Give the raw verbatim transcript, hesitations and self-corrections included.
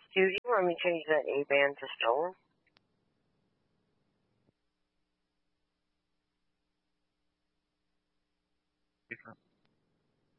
Do you want me to change that A-band to stolen?